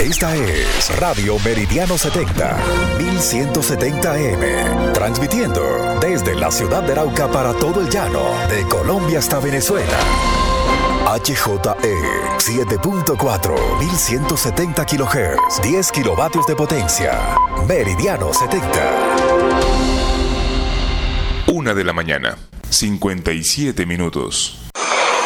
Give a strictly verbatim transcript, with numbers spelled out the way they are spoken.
Esta es Radio Meridiano setenta, mil ciento setenta A M, transmitiendo desde la ciudad de Arauca para todo el llano, de Colombia hasta Venezuela. H J E siete punto cuatro, mil ciento setenta kilohertz, diez kilovatios de potencia. Meridiano setenta. Una de la mañana, cincuenta y siete minutos.